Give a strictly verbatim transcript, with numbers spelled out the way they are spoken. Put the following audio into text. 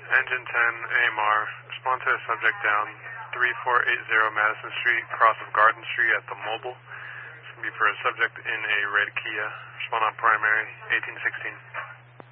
Engine ten, A M R, respond to a subject down three four eight zero Madison Street, cross of Garden Street at the Mobile. This will be for a subject in a red Kia. Respond on primary, eighteen sixteen.